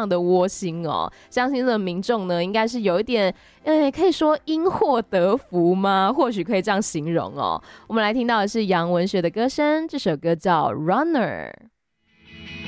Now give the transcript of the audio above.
常的窝心哦。相信这个民众呢，应该是有一点，可以说因祸得福吗？或许可以这样形容哦。我们来听到的是杨文学的歌声，这首歌叫《Runner》。